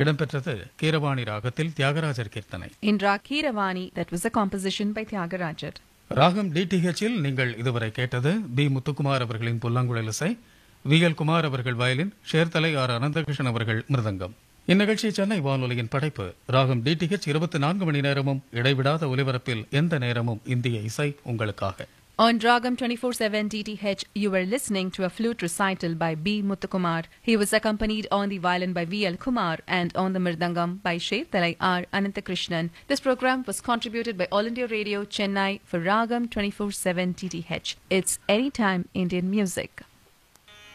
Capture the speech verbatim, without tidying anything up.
இடம்பெற்றது கீரவாணி ராகத்தில் தியாகராஜர் கீர்த்தனை. In Rag Keeravani, that was a composition by Tyagarajar. ராகம் டிடிஹெச்சில் நீங்கள் இதுவரை கேட்டது பி முத்துக்குமார் அவர்களின் புல்லாங்குழல் இசை, வி எல் குமார் அவர்கள் வயலின், ஷேர்தலை ஆர் அனந்தகிருஷ்ணன் அவர்கள் மிருதங்கம். இந்நிகழ்ச்சி சென்னை வானொலியின் படைப்பு. ராகம் டிடிஹெச் இருபத்தி நான்கு மணி நேரமும் இடைவிடாத ஒலிபரப்பில் எந்த நேரமும் இந்திய இசை உங்களுக்காக. On Ragam twenty-four seven D T H, you were listening to a flute recital by B. Muthukumar. He was accompanied on the violin by V. L. Kumar and on the mirdangam by Sherthalai R. Ananthakrishnan. This program was contributed by All India Radio, Chennai for Ragam twenty-four seven D T H. It's Anytime Indian Music.